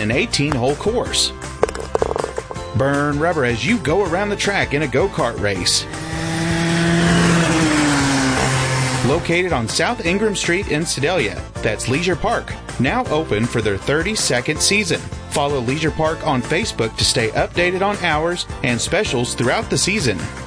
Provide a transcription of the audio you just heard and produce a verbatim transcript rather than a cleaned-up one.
an eighteen-hole course. Burn rubber as you go around the track in a go-kart race. Located on South Ingram Street in Sedalia, that's Leisure Park, now open for their thirty-second season. Follow Leisure Park on Facebook to stay updated on hours and specials throughout the season.